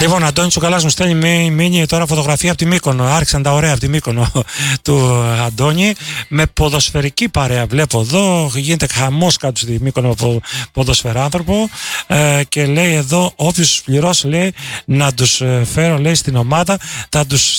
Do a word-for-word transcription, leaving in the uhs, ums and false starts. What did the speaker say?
Λοιπόν, ο Αντώνης ο Καλάς μου στέλνει μήνυ τώρα φωτογραφία από τη Μύκονο. Άρχισαν τα ωραία από τη Μύκονο του Αντώνη. Με ποδοσφαιρική παρέα βλέπω εδώ. Γίνεται χαμός κάτω στη Μύκονο από ποδοσφαιράνθρωπο. Ε, και λέει εδώ, όποιος τους πληρώσει, λέει, να τους φέρω, λέει, στην ομάδα. Θα τους